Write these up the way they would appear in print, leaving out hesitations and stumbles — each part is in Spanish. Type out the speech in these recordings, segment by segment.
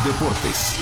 Deportes.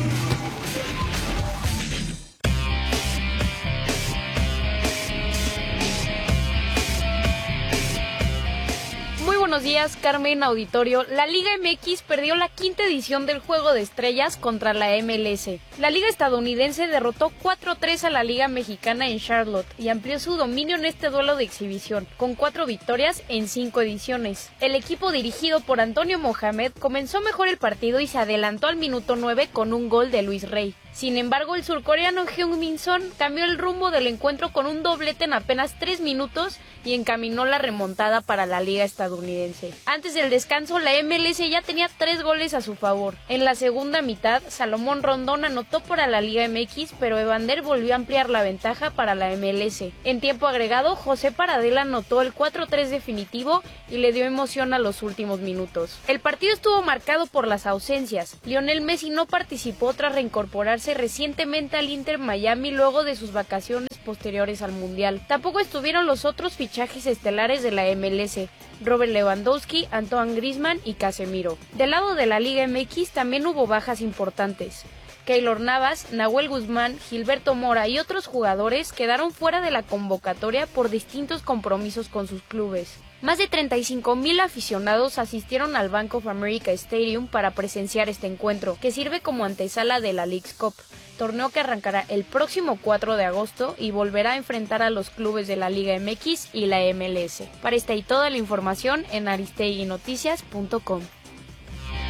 Buenos días, Carmen, auditorio. La Liga MX perdió la quinta edición del Juego de Estrellas contra la MLS. La Liga estadounidense derrotó 4-3 a la Liga mexicana en Charlotte y amplió su dominio en este duelo de exhibición, con 4 victorias en 5 ediciones. El equipo dirigido por Antonio Mohamed comenzó mejor el partido y se adelantó al minuto 9 con un gol de Luis Rey. Sin embargo, el surcoreano Heung-min Son cambió el rumbo del encuentro con un doblete en apenas 3 minutos y encaminó la remontada para la Liga estadounidense. Antes del descanso, la MLS ya tenía 3 goles a su favor. En la segunda mitad, Salomón Rondón anotó para la Liga MX, pero Evander volvió a ampliar la ventaja para la MLS. En tiempo agregado, José Paradela anotó el 4-3 definitivo y le dio emoción a los últimos minutos. El partido estuvo marcado por las ausencias. Lionel Messi no participó tras reincorporarse recientemente al Inter Miami luego de sus vacaciones posteriores al Mundial. Tampoco estuvieron los otros fichajes estelares de la MLS, Robert Lewandowski, Antoine Griezmann y Casemiro. Del lado de la Liga MX también hubo bajas importantes. Keylor Navas, Nahuel Guzmán, Gilberto Mora y otros jugadores quedaron fuera de la convocatoria por distintos compromisos con sus clubes. Más de 35,000 aficionados asistieron al Bank of America Stadium para presenciar este encuentro, que sirve como antesala de la Leagues Cup, torneo que arrancará el próximo 4 de agosto y volverá a enfrentar a los clubes de la Liga MX y la MLS. Para esta y toda la información en aristeguinoticias.com.